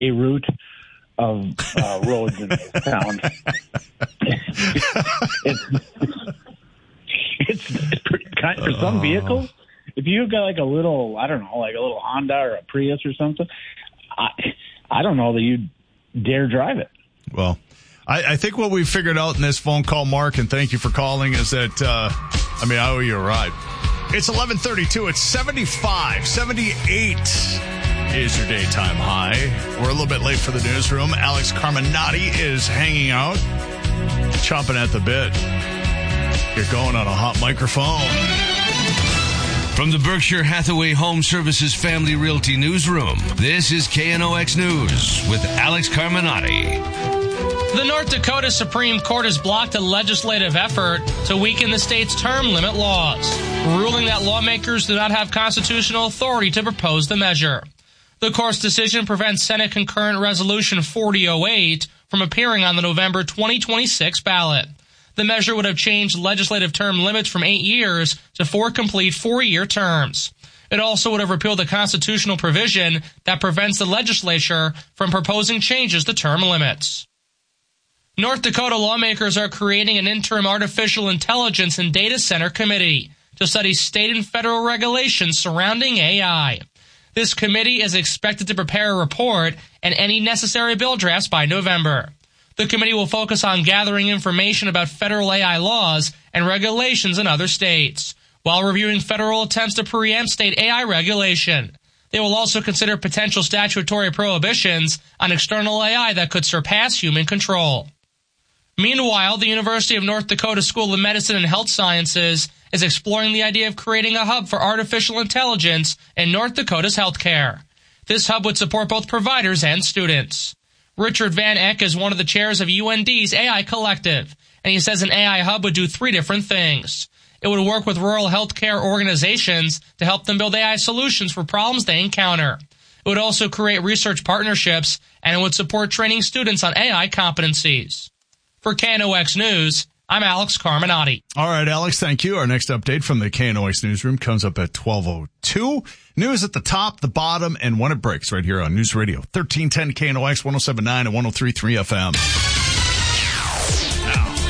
route of roads in this town. It's pretty kind for some vehicles. If you've got like a little, I don't know, like a little Honda or a Prius or something, I don't know that you'd dare drive it. Well, I think what we figured out in this phone call, Mark, and thank you for calling, is that, I owe you a ride. It's 11:32. It's 75, 78 is your daytime high. We're a little bit late for the newsroom. Alex Carminati is hanging out, chomping at the bit. You're going on a hot microphone. From the Berkshire Hathaway Home Services Family Realty Newsroom, this is KNOX News with Alex Carminati. The North Dakota Supreme Court has blocked a legislative effort to weaken the state's term limit laws, ruling that lawmakers do not have constitutional authority to propose the measure. The court's decision prevents Senate Concurrent Resolution 4008 from appearing on the November 2026 ballot. The measure would have changed legislative term limits from 8 years to 4 complete 4-year terms. It also would have repealed the constitutional provision that prevents the legislature from proposing changes to term limits. North Dakota lawmakers are creating an interim artificial intelligence and data center committee to study state and federal regulations surrounding AI. This committee is expected to prepare a report and any necessary bill drafts by November. The committee will focus on gathering information about federal AI laws and regulations in other states, while reviewing federal attempts to preempt state AI regulation. They will also consider potential statutory prohibitions on external AI that could surpass human control. Meanwhile, the University of North Dakota School of Medicine and Health Sciences is exploring the idea of creating a hub for artificial intelligence in North Dakota's healthcare. This hub would support both providers and students. Richard Van Eck is one of the chairs of UND's AI Collective, and he says an AI hub would do 3 different things. It would work with rural healthcare organizations to help them build AI solutions for problems they encounter. It would also create research partnerships, and it would support training students on AI competencies. For KNOX News, I'm Alex Carminati. All right, Alex, thank you. Our next update from the KNOX Newsroom comes up at 12:02. News at the top, the bottom, and when it breaks right here on News Radio 1310 KNOX 107.9 and 103.3 FM.